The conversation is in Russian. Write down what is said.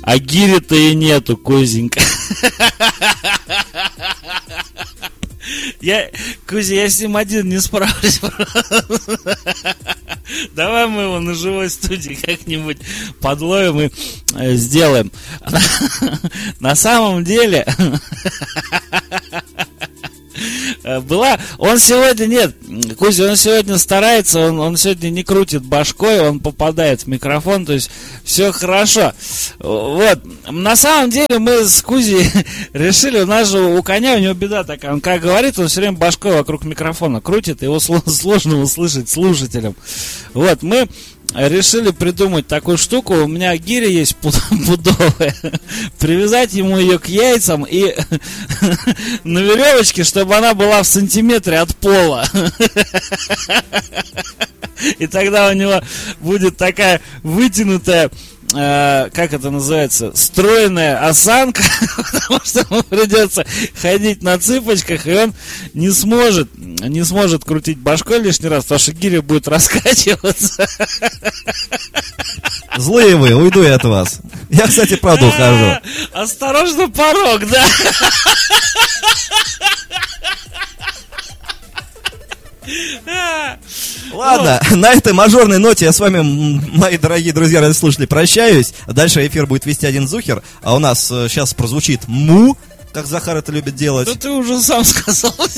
А гири-то и нету, Кузенька. Кузя, я с ним один не справлюсь. Давай мы его на живой студии как-нибудь подловим и сделаем. На самом деле... Он сегодня, нет, Кузя, он сегодня старается, он сегодня не крутит башкой, он попадает в микрофон, то есть все хорошо. Вот, на самом деле мы с Кузей решили, у коня, у него беда такая, он как говорит, он все время башкой вокруг микрофона крутит, его сложно услышать слушателям. Вот, мы решили придумать такую штуку. У меня гиря есть пудовая. Привязать ему ее к яйцам и на веревочке, чтобы она была в сантиметре от пола. И тогда у него будет такая вытянутая, как это называется, стройная осанка, потому что ему придется ходить на цыпочках, и он не сможет крутить башкой лишний раз, потому что гиря будет раскачиваться. Злые вы, уйду я от вас. Я, кстати, правда ухожу. Осторожно, порог, да? Ладно, на этой мажорной ноте я с вами, мои дорогие друзья, радиослушатели, прощаюсь. Дальше эфир будет вести один Зухер, а у нас сейчас прозвучит «му», как Захар это любит делать. Да ты уже сам сказал.